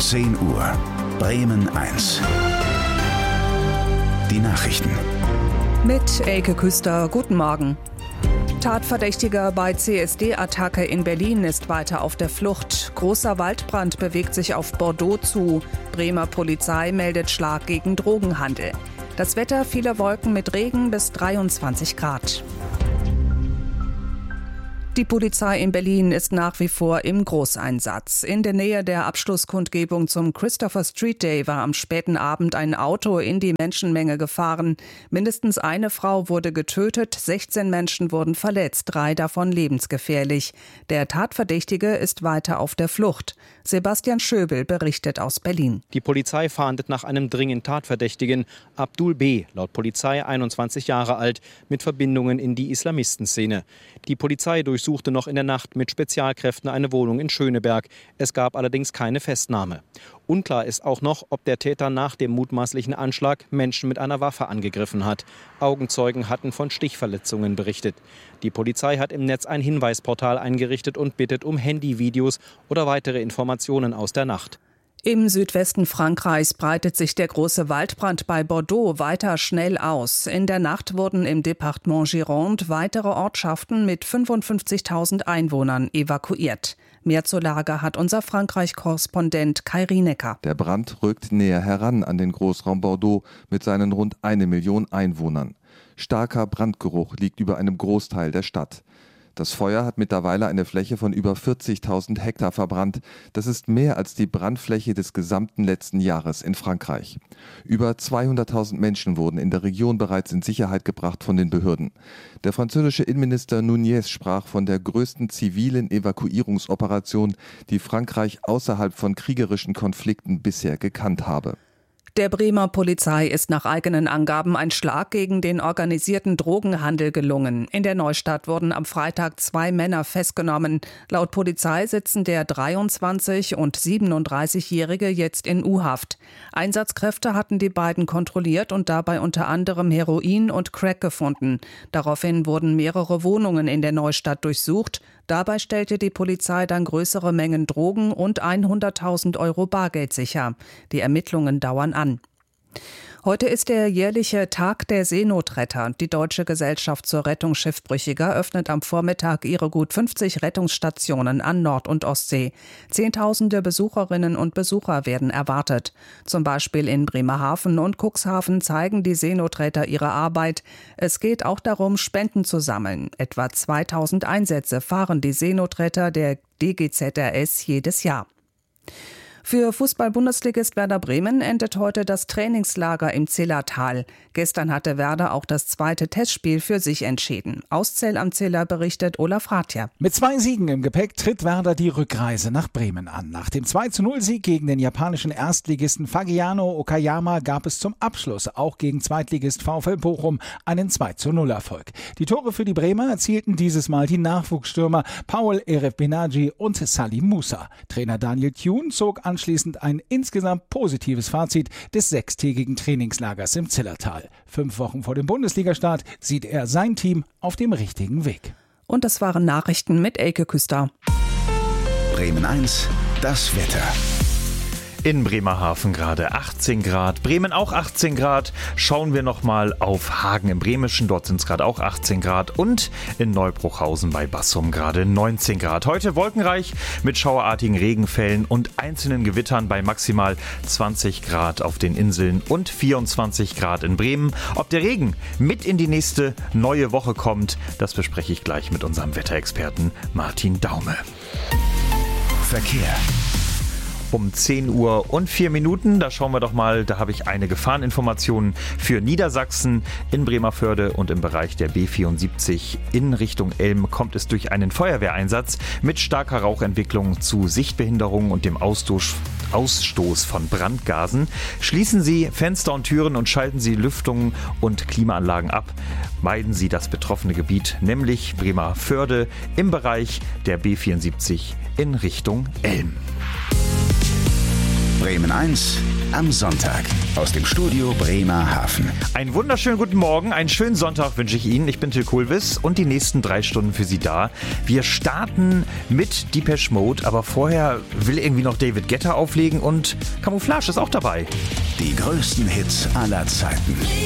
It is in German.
10 Uhr. Bremen 1. Die Nachrichten. Mit Elke Küster, guten Morgen. Tatverdächtiger bei CSD-Attacke in Berlin ist weiter auf der Flucht. Großer Waldbrand bewegt sich auf Bordeaux zu. Bremer Polizei meldet Schlag gegen Drogenhandel. Das Wetter, viele Wolken mit Regen bis 23 Grad. Die Polizei in Berlin ist nach wie vor im Großeinsatz. In der Nähe der Abschlusskundgebung zum Christopher Street Day war am späten Abend ein Auto in die Menschenmenge gefahren. Mindestens eine Frau wurde getötet, 16 Menschen wurden verletzt, 3 davon lebensgefährlich. Der Tatverdächtige ist weiter auf der Flucht. Sebastian Schöbel berichtet aus Berlin. Die Polizei fahndet nach einem dringend Tatverdächtigen. Abdul B., laut Polizei 21 Jahre alt, mit Verbindungen in die Islamistenszene. Die Polizei durchsuchte noch in der Nacht mit Spezialkräften eine Wohnung in Schöneberg. Es gab allerdings keine Festnahme. Unklar ist auch noch, ob der Täter nach dem mutmaßlichen Anschlag Menschen mit einer Waffe angegriffen hat. Augenzeugen hatten von Stichverletzungen berichtet. Die Polizei hat im Netz ein Hinweisportal eingerichtet und bittet um Handyvideos oder weitere Informationen aus der Nacht. Im Südwesten Frankreichs breitet sich der große Waldbrand bei Bordeaux weiter schnell aus. In der Nacht wurden im Departement Gironde weitere Ortschaften mit 55.000 Einwohnern evakuiert. Mehr zur Lage hat unser Frankreich-Korrespondent Kai Rienecker. Der Brand rückt näher heran an den Großraum Bordeaux mit seinen rund 1 Million Einwohnern. Starker Brandgeruch liegt über einem Großteil der Stadt. Das Feuer hat mittlerweile eine Fläche von über 40.000 Hektar verbrannt. Das ist mehr als die Brandfläche des gesamten letzten Jahres in Frankreich. Über 200.000 Menschen wurden in der Region bereits in Sicherheit gebracht von den Behörden. Der französische Innenminister Nunez sprach von der größten zivilen Evakuierungsoperation, die Frankreich außerhalb von kriegerischen Konflikten bisher gekannt habe. Der Bremer Polizei ist nach eigenen Angaben ein Schlag gegen den organisierten Drogenhandel gelungen. In der Neustadt wurden am Freitag 2 Männer festgenommen. Laut Polizei sitzen der 23- und 37-Jährige jetzt in U-Haft. Einsatzkräfte hatten die beiden kontrolliert und dabei unter anderem Heroin und Crack gefunden. Daraufhin wurden mehrere Wohnungen in der Neustadt durchsucht. Dabei stellte die Polizei dann größere Mengen Drogen und 100.000 Euro Bargeld sicher. Die Ermittlungen dauern an. Heute ist der jährliche Tag der Seenotretter. Die Deutsche Gesellschaft zur Rettung Schiffbrüchiger öffnet am Vormittag ihre gut 50 Rettungsstationen an Nord- und Ostsee. Zehntausende Besucherinnen und Besucher werden erwartet. Zum Beispiel in Bremerhaven und Cuxhaven zeigen die Seenotretter ihre Arbeit. Es geht auch darum, Spenden zu sammeln. Etwa 2000 Einsätze fahren die Seenotretter der DGZRS jedes Jahr. Für Fußball-Bundesligist Werder Bremen endet heute das Trainingslager im Zillertal. Gestern hatte Werder auch das zweite Testspiel für sich entschieden. Aus Zell am Ziller berichtet Olaf Rathjer. Mit 2 Siegen im Gepäck tritt Werder die Rückreise nach Bremen an. Nach dem 2:0-Sieg gegen den japanischen Erstligisten Fagiano Okayama gab es zum Abschluss auch gegen Zweitligist VfL Bochum einen 2:0-Erfolg. Die Tore für die Bremer erzielten dieses Mal die Nachwuchsstürmer Paul Erefbenaji und Salim Musa. Trainer Daniel Thune zog anschließend ein insgesamt positives Fazit des 6-tägigen Trainingslagers im Zillertal. 5 Wochen vor dem Bundesligastart sieht er sein Team auf dem richtigen Weg. Und das waren Nachrichten mit Elke Küster. Bremen 1, das Wetter. In Bremerhaven gerade 18 Grad, Bremen auch 18 Grad. Schauen wir nochmal auf Hagen im Bremischen, dort sind es gerade auch 18 Grad. Und in Neubruchhausen bei Bassum gerade 19 Grad. Heute wolkenreich mit schauerartigen Regenfällen und einzelnen Gewittern bei maximal 20 Grad auf den Inseln und 24 Grad in Bremen. Ob der Regen mit in die nächste neue Woche kommt, das bespreche ich gleich mit unserem Wetterexperten Martin Daume. Verkehr. Um 10 Uhr und 4 Minuten, da schauen wir doch mal, da habe ich eine Gefahreninformation für Niedersachsen. In Bremerförde und im Bereich der B74 in Richtung Elm kommt es durch einen Feuerwehreinsatz mit starker Rauchentwicklung zu Sichtbehinderungen und dem Ausstoß von Brandgasen. Schließen Sie Fenster und Türen und schalten Sie Lüftungen und Klimaanlagen ab. Meiden Sie das betroffene Gebiet, nämlich Bremerförde im Bereich der B74 in Richtung Elm. Bremen 1, am Sonntag aus dem Studio Bremerhaven. Einen wunderschönen guten Morgen, einen schönen Sonntag wünsche ich Ihnen. Ich bin Till Kulvis und die nächsten 3 Stunden für Sie da. Wir starten mit Depeche Mode, aber vorher will irgendwie noch David Guetta auflegen und Camouflage ist auch dabei. Die größten Hits aller Zeiten.